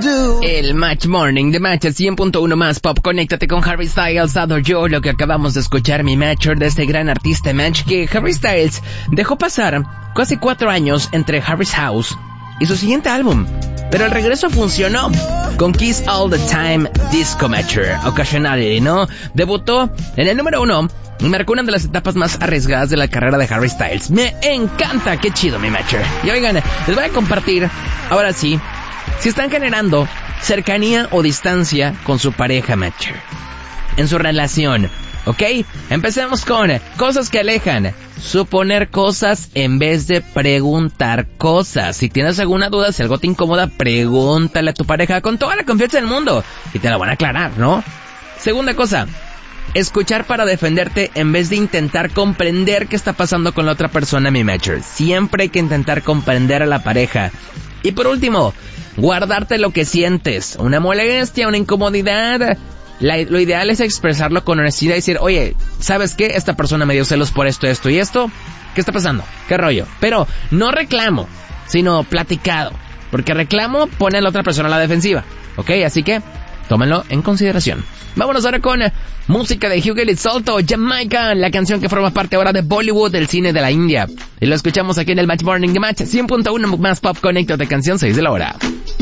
El Match Morning de Match 100.1 más pop. Conéctate con Harry Styles, Adore You, lo que acabamos de escuchar, mi matcher de este gran artista Match, que Harry Styles dejó pasar casi 4 años entre Harry's House y su siguiente álbum, pero el regreso funcionó con Kiss All the Time Disco Matcher Occasionally, ¿no? Debutó en el número 1 y marcó una de las etapas más arriesgadas de la carrera de Harry Styles. Me encanta, qué chido mi matcher. Y oigan, les voy a compartir, ahora sí, si están generando cercanía o distancia con su pareja matcher, en su relación, ¿ok? Empecemos con cosas que alejan. Suponer cosas en vez de preguntar cosas. Si tienes alguna duda, si algo te incomoda, pregúntale a tu pareja con toda la confianza del mundo y te la van a aclarar, ¿no? Segunda cosa, escuchar para defenderte en vez de intentar comprender qué está pasando con la otra persona, mi matcher. Siempre hay que intentar comprender a la pareja. Y por último, guardarte lo que sientes. Una molestia, una incomodidad. Lo ideal es expresarlo con honestidad y decir, oye, ¿sabes qué? Esta persona me dio celos por esto, esto y esto. ¿Qué está pasando? ¿Qué rollo? Pero no reclamo, sino platicado. Porque reclamo pone a la otra persona a la defensiva. ¿Ok? Así que tómenlo en consideración. Vámonos ahora con música de Hugo y Salto, Jamaica, la canción que forma parte ahora de Bollywood, del cine de la India. Y lo escuchamos aquí en el Match Morning de Match 100.1 más pop. Conéctate, canción 6 de la hora.